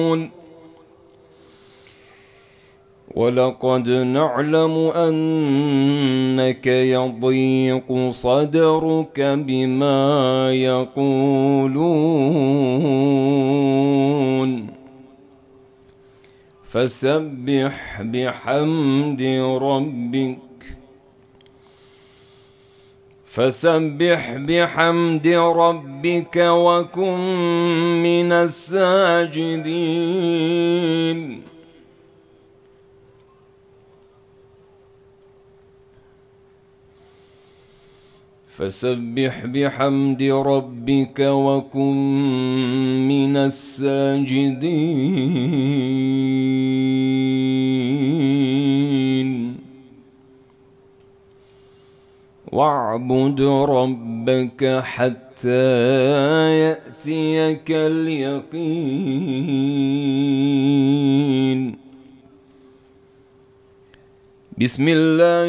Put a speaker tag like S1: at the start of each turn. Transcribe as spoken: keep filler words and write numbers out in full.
S1: ولقد نعلم أنك يضيق صدرك بما يقولون فسبح بحمد ربك فسبح بحمد ربك وكن من الساجدين. فسبح بحمد ربك وكن من الساجدين واعبد ربك حتى يأتيك اليقين. بسم الله